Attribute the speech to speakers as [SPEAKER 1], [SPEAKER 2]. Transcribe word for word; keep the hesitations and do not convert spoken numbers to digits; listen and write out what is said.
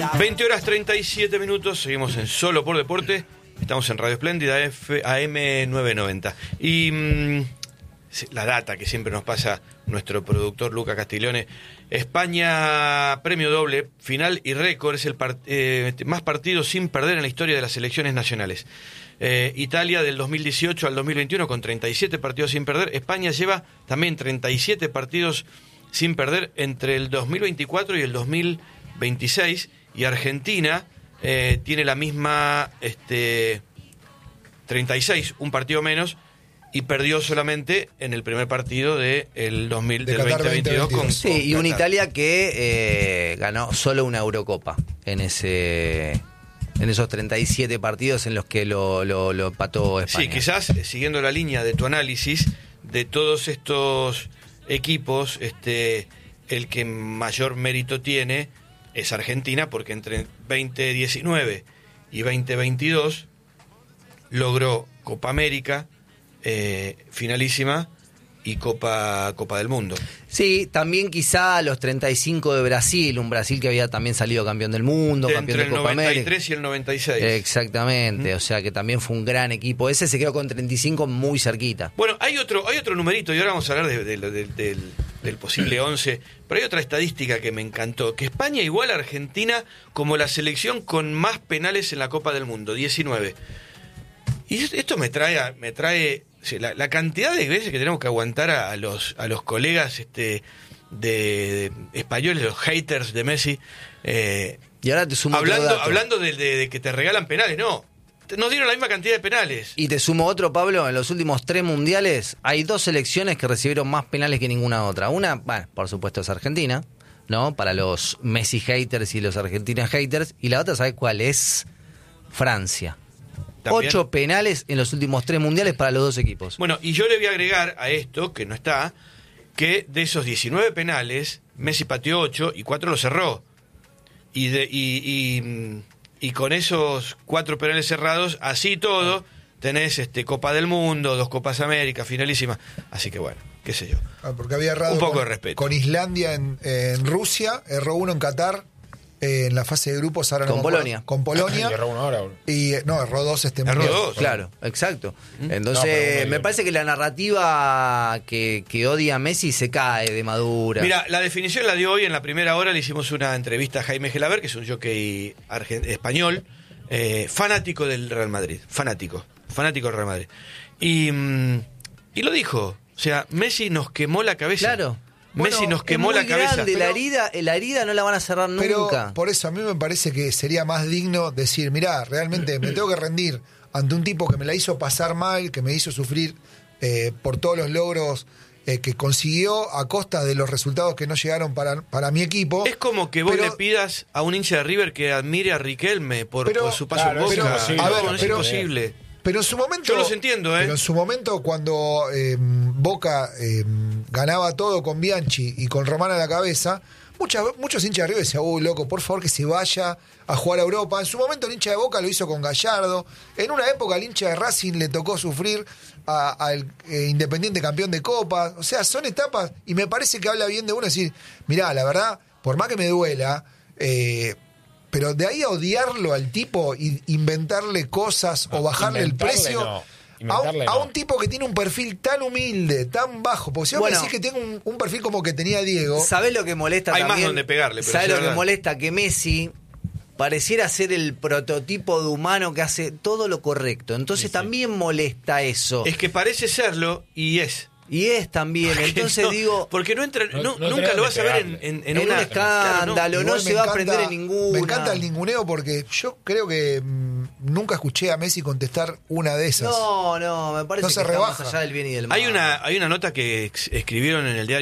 [SPEAKER 1] veinte horas treinta y siete minutos, seguimos en Solo por Deporte, estamos en Radio Espléndida A M novecientos noventa. Y mmm, la data que siempre nos pasa nuestro productor Luca Castiglione: España, premio doble, final y récord, es el part eh, más partidos sin perder en la historia de las selecciones nacionales. Eh, Italia del dos mil dieciocho al dos mil veintiuno con treinta y siete partidos sin perder. España lleva también treinta y siete partidos sin perder entre el dos mil veinticuatro y el dos mil veintiséis. Y Argentina eh, tiene la misma este, treinta y seis, un partido menos, y perdió solamente en el primer partido de el dos mil, de del veinte veintidós con,
[SPEAKER 2] sí,
[SPEAKER 1] con
[SPEAKER 2] y una Italia que eh, ganó solo una Eurocopa en ese en esos treinta y siete partidos en los que lo, lo, lo empató España.
[SPEAKER 1] Sí, quizás eh, siguiendo la línea de tu análisis de todos estos equipos, este, el que mayor mérito tiene es Argentina, porque entre veinte diecinueve y veinte veintidós logró Copa América, eh, finalísima, y Copa Copa del Mundo.
[SPEAKER 2] Sí, también quizá los treinta y cinco de Brasil, un Brasil que había también salido campeón del mundo,
[SPEAKER 1] de
[SPEAKER 2] campeón de
[SPEAKER 1] entre
[SPEAKER 2] Copa
[SPEAKER 1] el noventa y tres
[SPEAKER 2] América.
[SPEAKER 1] y el noventa y seis.
[SPEAKER 2] Exactamente,
[SPEAKER 1] ¿Mm?
[SPEAKER 2] O sea que también fue un gran equipo. Ese se quedó con treinta y cinco muy cerquita.
[SPEAKER 1] Bueno, hay otro hay otro numerito, y ahora vamos a hablar de, de, de, de, del, del posible once, pero hay otra estadística que me encantó, que España iguala a Argentina como la selección con más penales en la Copa del Mundo, diecinueve. Y esto me trae, me trae la, la cantidad de veces que tenemos que aguantar a, a los a los colegas este de, de españoles, los haters de Messi, eh,
[SPEAKER 2] y ahora te sumo
[SPEAKER 1] hablando
[SPEAKER 2] otro dato.
[SPEAKER 1] hablando de, de, de que te regalan penales. No, nos dieron la misma cantidad de penales.
[SPEAKER 2] Y te sumo otro, Pablo, en los últimos tres mundiales hay dos selecciones que recibieron más penales que ninguna otra. Una, bueno, por supuesto es Argentina, ¿no? Para los Messi haters y los Argentina haters. Y la otra, ¿sabes cuál es? Francia.
[SPEAKER 1] ¿También?
[SPEAKER 2] Ocho penales en los últimos tres mundiales para los dos equipos.
[SPEAKER 1] Bueno, y yo le voy a agregar a esto, que no está, que de esos diecinueve penales, Messi pateó ocho y cuatro los cerró. Y, de, y, y, y con esos cuatro penales cerrados, así todo, tenés este, Copa del Mundo, dos Copas América, finalísima. Así que bueno, qué sé yo.
[SPEAKER 3] Ah, porque había errado
[SPEAKER 1] un poco
[SPEAKER 3] con,
[SPEAKER 1] de respeto.
[SPEAKER 3] Con Islandia en, en Rusia, erró uno en Qatar, eh, en la fase de grupos. Ahora
[SPEAKER 2] Con
[SPEAKER 3] no
[SPEAKER 2] Polonia.
[SPEAKER 3] Con Polonia.
[SPEAKER 4] Y erró uno ahora, boludo.
[SPEAKER 3] Y eh, no, erró dos este
[SPEAKER 1] Erró
[SPEAKER 3] mundial.
[SPEAKER 1] dos.
[SPEAKER 2] Claro, exacto. Entonces,
[SPEAKER 4] No, pero bueno,
[SPEAKER 2] me parece que la narrativa que, que odia a Messi se cae de madura.
[SPEAKER 1] Mira, la definición la dio hoy en la primera hora. Le hicimos una entrevista a Jaime Gelaber, que es un jockey argent- español, eh, fanático del Real Madrid. Fanático. Fanático del Real Madrid. Y, mm, y lo dijo. O sea, Messi nos quemó la cabeza.
[SPEAKER 2] Claro.
[SPEAKER 1] Messi
[SPEAKER 3] Bueno,
[SPEAKER 1] nos quemó
[SPEAKER 2] es muy
[SPEAKER 1] la cabeza.
[SPEAKER 2] grande, la
[SPEAKER 3] Pero-
[SPEAKER 2] herida, la herida no la van a cerrar
[SPEAKER 3] Pero
[SPEAKER 2] nunca.
[SPEAKER 3] por eso a mí me parece que sería más digno decir, mirá, realmente me tengo que rendir ante un tipo que me la hizo pasar mal, que me hizo sufrir eh, por todos los logros eh, que consiguió a costa de los resultados que no llegaron para, para mi equipo.
[SPEAKER 1] Es como que vos
[SPEAKER 3] Pero-
[SPEAKER 1] le pidas a un hincha de River que admire a Riquelme por,
[SPEAKER 3] Pero-
[SPEAKER 1] por su paso
[SPEAKER 4] claro,
[SPEAKER 1] en Boca.
[SPEAKER 4] es imposible.
[SPEAKER 3] A ver,
[SPEAKER 1] No, es
[SPEAKER 3] pero-
[SPEAKER 1] imposible.
[SPEAKER 3] Pero en su momento.
[SPEAKER 1] Yo los entiendo, ¿eh?
[SPEAKER 3] Pero en su momento, cuando eh, Boca eh, ganaba todo con Bianchi y con Román a la cabeza, muchas, muchos hinchas de River decían, uy, loco, por favor que se vaya a jugar a Europa. En su momento, el hincha de Boca lo hizo con Gallardo. En una época, al hincha de Racing le tocó sufrir a- al eh, Independiente campeón de Copa. O sea, son etapas, y me parece que habla bien de uno decir, mirá, la verdad, por más que me duela. Eh, Pero de ahí a odiarlo al tipo y inventarle cosas o bajarle el
[SPEAKER 4] Inventarle
[SPEAKER 3] precio
[SPEAKER 4] no.
[SPEAKER 3] a, un,
[SPEAKER 4] Inventarle
[SPEAKER 3] a
[SPEAKER 4] no.
[SPEAKER 3] un tipo que tiene un perfil tan humilde, tan bajo. Porque si vos
[SPEAKER 2] Bueno.
[SPEAKER 3] me decís que tengo un, un perfil como que tenía Diego,
[SPEAKER 2] ¿Sabés lo que molesta
[SPEAKER 1] Hay más
[SPEAKER 2] también?
[SPEAKER 1] donde pegarle, pero
[SPEAKER 2] ¿Sabés
[SPEAKER 1] sí,
[SPEAKER 2] lo
[SPEAKER 1] es
[SPEAKER 2] que
[SPEAKER 1] verdad.
[SPEAKER 2] molesta? Que Messi pareciera ser el prototipo de humano que hace todo lo correcto. Entonces
[SPEAKER 4] Sí, sí.
[SPEAKER 2] también molesta eso.
[SPEAKER 1] Es que parece serlo y es.
[SPEAKER 2] Y es también.
[SPEAKER 1] Porque
[SPEAKER 2] Entonces
[SPEAKER 1] no-
[SPEAKER 2] digo,
[SPEAKER 1] Porque no entra,
[SPEAKER 4] No-
[SPEAKER 1] no-
[SPEAKER 4] no
[SPEAKER 1] nunca
[SPEAKER 4] tenés
[SPEAKER 1] lo vas a
[SPEAKER 4] dónde
[SPEAKER 1] ver en,
[SPEAKER 4] pegarle.
[SPEAKER 1] en, en
[SPEAKER 2] en
[SPEAKER 1] una,
[SPEAKER 2] un escándalo,
[SPEAKER 1] claro,
[SPEAKER 2] no
[SPEAKER 3] igual
[SPEAKER 2] se
[SPEAKER 3] me
[SPEAKER 2] va a
[SPEAKER 3] encanta-
[SPEAKER 2] aprender en ninguna.
[SPEAKER 3] Me encanta el ninguneo porque yo creo que mm, nunca escuché a Messi contestar una de esas.
[SPEAKER 2] No, no, me parece
[SPEAKER 3] No
[SPEAKER 2] que
[SPEAKER 3] se
[SPEAKER 2] está
[SPEAKER 3] rebaja.
[SPEAKER 2] más allá del bien y del mal.
[SPEAKER 1] Hay una, hay una nota que ex- escribieron en el diario